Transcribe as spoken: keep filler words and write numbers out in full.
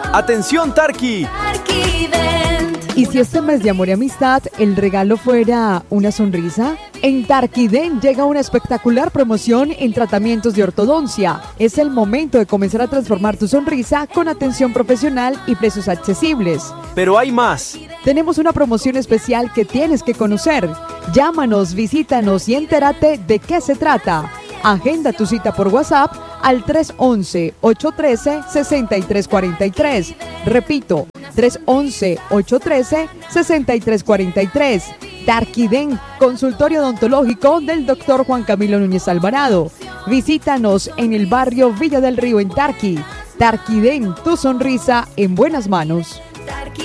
¡Atención, Tarqui! ¿Y si este mes de amor y amistad el regalo fuera una sonrisa? En Tarquiden llega una espectacular promoción en tratamientos de ortodoncia. Es el momento de comenzar a transformar tu sonrisa con atención profesional y precios accesibles. Pero hay más. Tenemos una promoción especial que tienes que conocer. Llámanos, visítanos y entérate de qué se trata. Agenda tu cita por WhatsApp al tres once, ocho trece, sesenta y tres cuarenta y tres. Repito, tres once, ocho trece, sesenta y tres cuarenta y tres. Tarquiden, consultorio odontológico del doctor Juan Camilo Núñez Alvarado. Visítanos en el barrio Villa del Río en Tarqui. Tarquiden, tu sonrisa en buenas manos.